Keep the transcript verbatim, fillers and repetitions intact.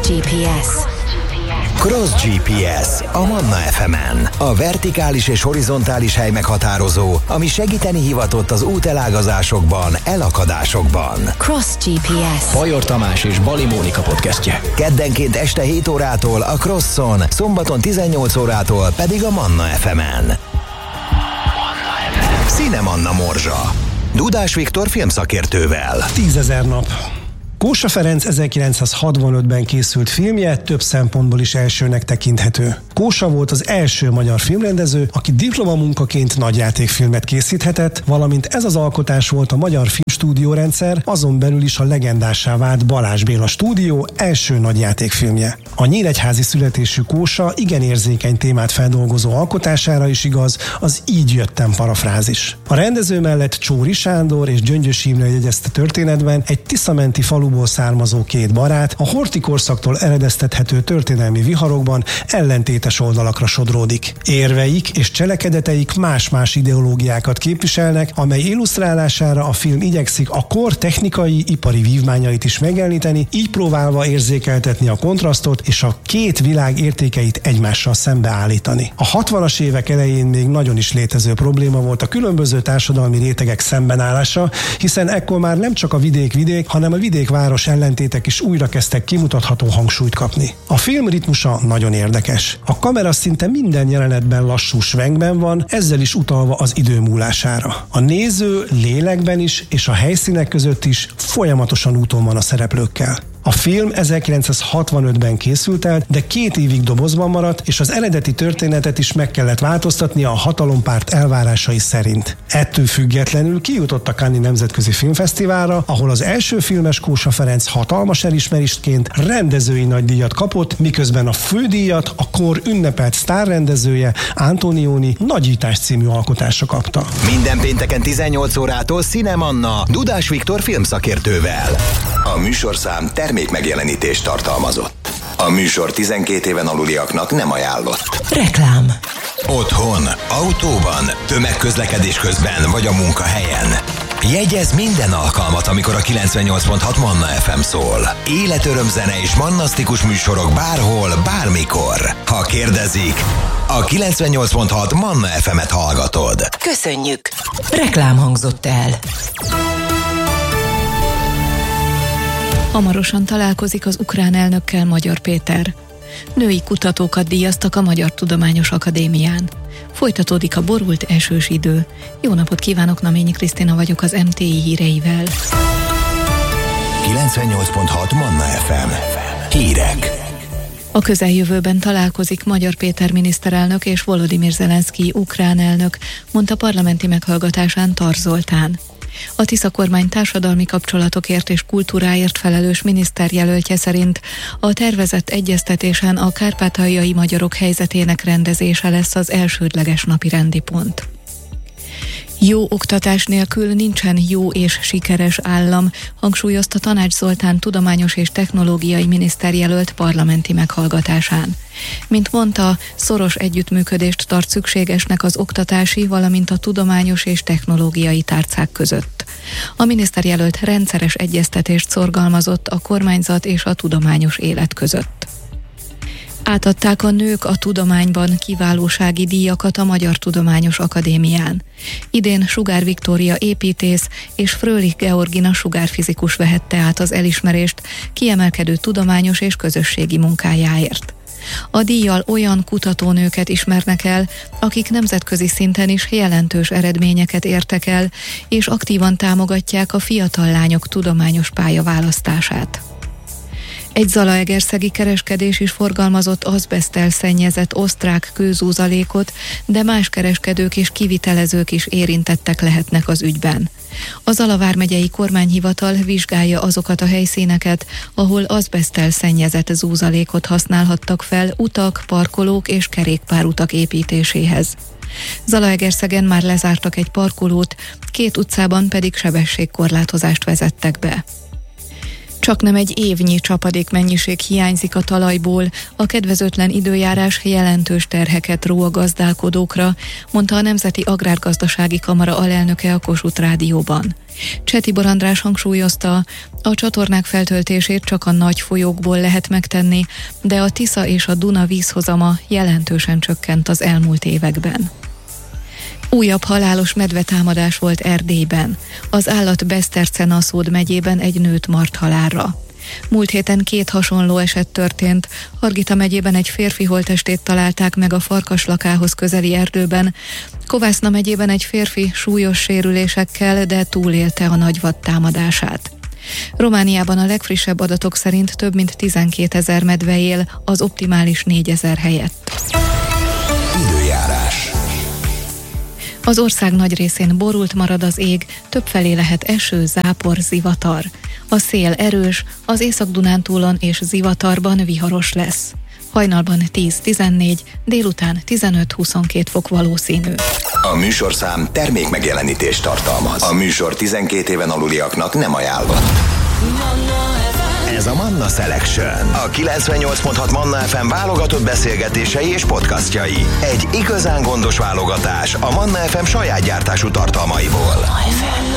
gé pé es. Cross gé pé es a Manna ef emen. A vertikális és horizontális hely meghatározó, ami segíteni hivatott az útelágazásokban, elakadásokban. Cross gé pé es. Bajor Tamás és Bali Mónika podcastje. Keddenként este hét órától a Crosson, szombaton tizennyolc órától pedig a Manna ef emen. Cinemanna morzsa. Dudás Viktor filmszakértővel. Tízezer nap. Kósa Ferenc ezerkilencszázhatvanötben készült filmje több szempontból is elsőnek tekinthető. Kósa volt az első magyar filmrendező, aki diplomamunkaként nagyjátékfilmet készíthetett, valamint ez az alkotás volt a Magyar Filmstúdiórendszer, azon belül is a legendássá vált Balázs Béla stúdió első nagyjátékfilmje. A nyíregyházi születésű Kósa igen érzékeny témát feldolgozó alkotására is igaz, az Így jöttem parafrázis. A rendező mellett Csóri Sándor és Gyöngyös Imre jegyezte történetben egy tiszamenti faluból származó két barát a horthy korszaktól eredeztethető történelmi viharokban ellentétes oldalakra sodródik. Érveik és cselekedeteik más-más ideológiákat képviselnek, amely illusztrálására a film igyekszik a kor technikai, ipari vívmányait is megjeleníteni, így próbálva érzékeltetni a kontrasztot és a két világ értékeit egymással szembeállítani. A hatvanas évek elején még nagyon is létező probléma volt a különböző társadalmi rétegek szembenállása, hiszen ekkor már nem csak a vidék-vidék, hanem a vidék-város ellentétek is újra kezdtek kimutatható hangsúlyt kapni. A film ritmusa nagyon érdekes. A kamera szinte minden jelenetben lassú svengben van, ezzel is utalva az idő múlására. A néző lélekben is és a helyszínek között is folyamatosan úton van a szereplőkkel. A film ezerkilencszázhatvanötben készült el, de két évig dobozban maradt, és az eredeti történetet is meg kellett változtatni a hatalompárt elvárásai szerint. Ettől függetlenül kijutott a Cannes-i Nemzetközi Filmfesztiválra, ahol az első filmes Kósa Ferenc hatalmas elismerésként rendezői nagydíjat kapott, miközben a fődíjat a kor ünnepelt sztárrendezője, Antonioni Nagyítás című alkotása kapta. Minden pénteken tizennyolc órától Cinemanna Dudás Viktor filmszakértővel. A műsorszám termékmegjelenítést tartalmazott. A műsor tizenkét éven aluliaknak nem ajánlott. Reklám. Otthon, autóban, tömegközlekedés közben vagy a munkahelyen. Jegyezz minden alkalmat, amikor a kilencvennyolc pont hat Manna ef em szól. Életörömzene és mannasztikus műsorok bárhol, bármikor. Ha kérdezik, a kilencvennyolc pont hat Manna ef emet hallgatod. Köszönjük. Reklám hangzott el. Hamarosan találkozik az ukrán elnökkel Magyar Péter. Női kutatókat díjaztak a Magyar Tudományos Akadémián. Folytatódik a borult esős idő. Jó napot kívánok, Naményi Krisztina vagyok az em té i híreivel. kilencvennyolc pont hat Manna ef em. Hírek. A közeljövőben találkozik Magyar Péter miniszterelnök és Volodymyr Zelenszkij ukrán elnök, mondta parlamenti meghallgatásán Tar Zoltán. A Tisza kormány társadalmi kapcsolatokért és kultúráért felelős miniszterjelöltje szerint a tervezett egyeztetésen a kárpátaljai magyarok helyzetének rendezése lesz az elsődleges napirendi pont. Jó oktatás nélkül nincsen jó és sikeres állam, hangsúlyozta Tanács Zoltán tudományos és technológiai miniszterjelölt parlamenti meghallgatásán. Mint mondta, szoros együttműködést tart szükségesnek az oktatási, valamint a tudományos és technológiai tárcák között. A miniszterjelölt rendszeres egyeztetést szorgalmazott a kormányzat és a tudományos élet között. Átadták a nők a tudományban kiválósági díjakat a Magyar Tudományos Akadémián. Idén Sugár Viktória építész és Fröhlich Georgina sugárfizikus vehette át az elismerést kiemelkedő tudományos és közösségi munkájáért. A díjjal olyan kutatónőket ismernek el, akik nemzetközi szinten is jelentős eredményeket értek el, és aktívan támogatják a fiatal lányok tudományos pályaválasztását. Egy zalaegerszegi kereskedés is forgalmazott azbeszttel szennyezett osztrák kőzúzalékot, de más kereskedők és kivitelezők is érintettek lehetnek az ügyben. A Zala vármegyei kormányhivatal vizsgálja azokat a helyszíneket, ahol azbeszttel szennyezett zúzalékot használhattak fel utak, parkolók és kerékpárutak építéséhez. Zalaegerszegen már lezártak egy parkolót, két utcában pedig sebességkorlátozást vezettek be. Csaknem egy évnyi csapadék mennyiség hiányzik a talajból, a kedvezőtlen időjárás jelentős terheket ró a gazdálkodókra, mondta a Nemzeti Agrárgazdasági Kamara alelnöke a Kossuth Rádióban. Cseh Tibor András hangsúlyozta, a csatornák feltöltését csak a nagy folyókból lehet megtenni, de a Tisza és a Duna vízhozama jelentősen csökkent az elmúlt években. Újabb halálos medvetámadás volt Erdélyben. Az állat Beszterce-Naszód megyében egy nőt mart halálra. Múlt héten két hasonló eset történt. Hargita megyében egy férfi holttestét találták meg a Farkaslakához közeli erdőben. Kovászna megyében egy férfi súlyos sérülésekkel, de túlélte a nagyvad támadását. Romániában a legfrissebb adatok szerint több mint tizenkétezer medve él, az optimális négyezer helyett. Időjárás. Az ország nagy részén borult marad az ég, többfelé lehet eső, zápor, zivatar. A szél erős, az Észak-Dunántúlon és zivatarban viharos lesz. Hajnalban tíz-tizennégy, délután tizenöt-huszonkét fok valószínű. A műsorszám termék megjelenítést tartalmaz. A műsor tizenkét éven aluliaknak nem ajánlott. Ez a Manna Selection. A kilencvennyolc pont hat Manna ef em válogatott beszélgetései és podcastjai. Egy igazán gondos válogatás a Manna ef em saját gyártású tartalmaiból.